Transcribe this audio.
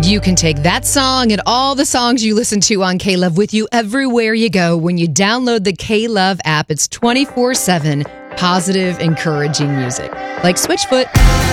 You can take that song and all the songs you listen to on K-Love with you everywhere you go when you download the K-Love app. It's 24/7 positive, encouraging music. Like Switchfoot.